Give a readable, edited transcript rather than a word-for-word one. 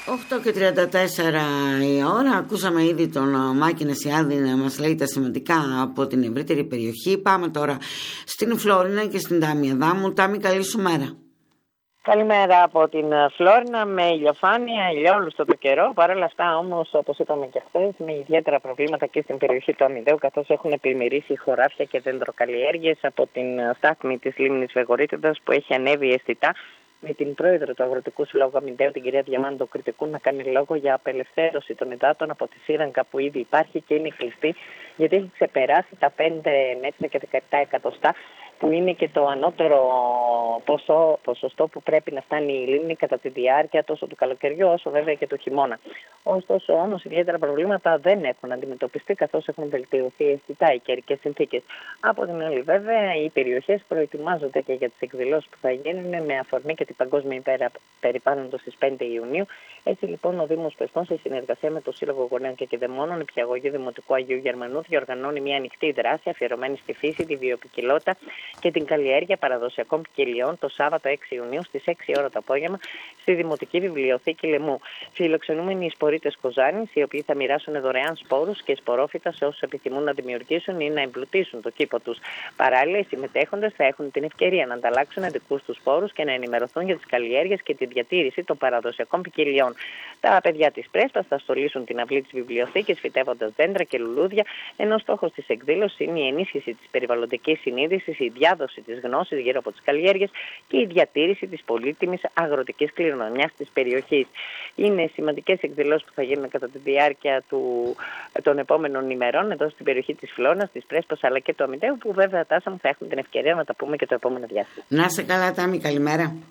8:34 η ώρα. Ακούσαμε ήδη τον Μάκη Νεσιάδη να μας λέει τα σημαντικά από την ευρύτερη περιοχή. Πάμε τώρα στην Φλόρινα και στην Τάμι Αδάμου. Τάμι, καλή σου μέρα. Καλημέρα από την Φλόρινα, με ηλιοφάνεια, ηλιόλουστο το καιρό. Παρ' όλα αυτά, όμως, όπως είπαμε και χθες, με ιδιαίτερα προβλήματα και στην περιοχή του Αμυντέου, καθώς έχουν πλημμυρίσει χωράφια και δεντροκαλλιέργειες από την στάθμη της λίμνης Βεγορίτιδας που έχει ανέβει αισθητά, με την πρόεδρο του Αγροτικού Συλλόγου Αμυντέου, την κυρία Διαμάντο Κρητικού, να κάνει λόγο για απελευθέρωση των υδάτων από τη σύραγγα που ήδη υπάρχει και είναι κλειστή, γιατί έχει ξεπεράσει τα 5 μέτρα και 17 εκατοστά, που είναι και το ανώτερο ποσοστό που πρέπει να φτάνει η λίμνη κατά τη διάρκεια τόσο του καλοκαιριού όσο βέβαια και του χειμώνα. Ωστόσο, όμως, ιδιαίτερα προβλήματα δεν έχουν αντιμετωπιστεί, καθώς έχουν βελτιωθεί αισθητά οι καιρικές συνθήκες. Από την άλλη, βέβαια, οι περιοχές προετοιμάζονται και για τις εκδηλώσεις που θα γίνουν με αφορμή και την Παγκόσμια ημέρα περιβάλλοντος στις 5 Ιουνίου. Έτσι, λοιπόν, ο Δήμος Πεστών, σε συνεργασία με το Σύλλογο Γονέων και Κηδεμόνων, Νηπιαγωγή Δημοτικού Αγίου Γερμανού, διοργανώνει μια ανοιχτή δράση αφιερωμένη στη φύση, τη βιοποικιλότητα και την καλλιέργεια παραδοσιακών ποικιλιών το Σάββατο 6 Ιουνίου στις 6 ώρα το απόγευμα στη Δημοτική Βιβλιοθήκη Λεμού. Φιλοξενούμενοι οι σπορίτες Κοζάνης, οι οποίοι θα μοιράσουν δωρεάν σπόρους και σπορόφυτα σε όσους επιθυμούν να δημιουργήσουν ή να εμπλουτίσουν το κήπο τους. Παράλληλα, οι συμμετέχοντες θα έχουν την ευκαιρία να ανταλλάξουν δικούς τους σπόρους και να ενημερωθούν για τις καλλιέργειες και τη διατήρηση των παραδοσιακών ποικιλιών. Τα παιδιά της Πρέσπας θα στολίσουν την αυλή της βιβλιοθήκης φυτεύοντας δέντρα και λουλούδια, ενώ στόχος της εκδήλωσης είναι η ενίσχυση της περιβαλλοντικής συνείδησης, η διάδοση της γνώσης γύρω από τις καλλιέργειες και η διατήρηση της πολύτιμης αγροτικής κληρονομιάς της περιοχής. Είναι σημαντικές εκδηλώσεις που θα γίνουν κατά τη διάρκεια των επόμενων ημερών εδώ στην περιοχή της Φλόρινας, της Πρέσπας αλλά και του Αμυντέου, που βέβαια, Τάσα μου, θα έχουμε την ευκαιρία να τα πούμε και το επόμενο διάστημα. Να είσαι καλά, Τάμι, καλημέρα.